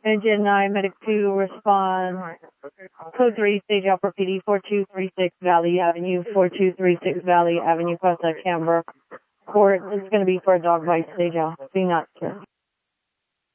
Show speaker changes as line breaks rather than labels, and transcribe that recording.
Engine 9, Medic 2, respond. Code 3, stage Alpha PD, 4236 Valley Avenue, 4236 Valley Avenue, Costa Canberra. Court is going to be for a dog bite, stage Alpha. Be not sure.